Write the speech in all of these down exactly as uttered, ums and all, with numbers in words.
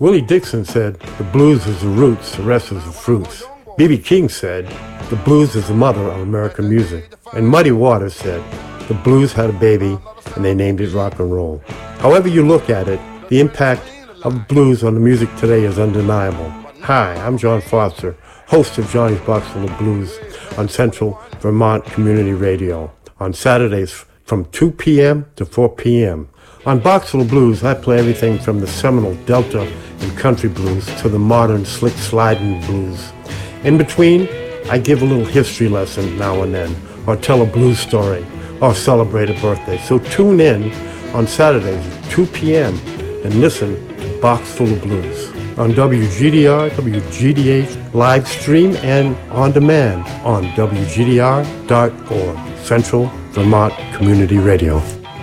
Willie Dixon said, the blues is the roots, the rest is the fruits. B B King said, the blues is the mother of American music. And Muddy Waters said, the blues had a baby and they named it rock and roll. However you look at it, the impact of the blues on the music today is undeniable. Hi, I'm John Foster, host of Johnny's Box Full of Blues on Central Vermont Community Radio on Saturdays from two p.m. to four p.m. On Box Full of Blues, I play everything from the seminal Delta and country blues to the modern slick sliding blues. In between, I give a little history lesson now and then, or tell a blues story, or celebrate a birthday. So tune in on Saturdays at two p.m. and listen to Box Full of Blues on W G D R, W G D H, live stream and on demand on W G D R dot org, Central Vermont Community Radio.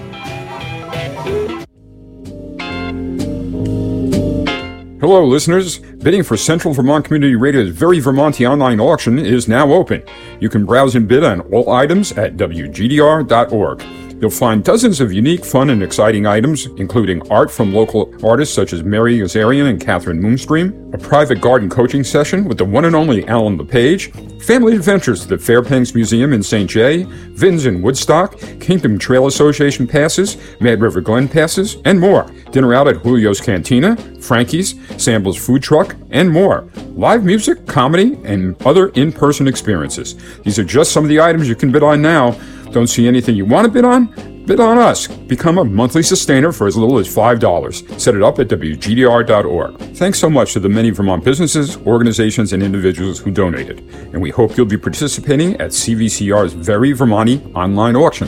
Hello, listeners. Bidding for Central Vermont Community Radio's Very Vermonty online auction is now open. You can browse and bid on all items at W G D R dot org. You'll find dozens of unique, fun, and exciting items, including art from local artists such as Mary Azarian and Catherine Moonstream, a private garden coaching session with the one and only Alan LePage, family adventures to the Fairbanks Museum in Saint Jay, Vins in Woodstock, Kingdom Trail Association passes, Mad River Glen passes, and more. Dinner out at Julio's Cantina, Frankie's, Samble's Food Truck, and more. Live music, comedy, and other in-person experiences. These are just some of the items you can bid on now. Don't see anything you want to bid on? Bid on us. Become a monthly sustainer for as little as five dollars. Set it up at W G D R dot org. Thanks so much to the many Vermont businesses, organizations, and individuals who donated. And we hope you'll be participating at C V C R's Very Vermonty online auction.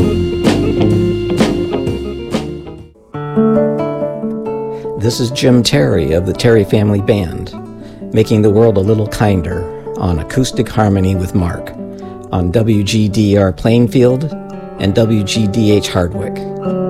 This is Jim Terry of the Terry Family Band, making the world a little kinder on Acoustic Harmony with Mark on W G D R Plainfield and W G D H Hardwick.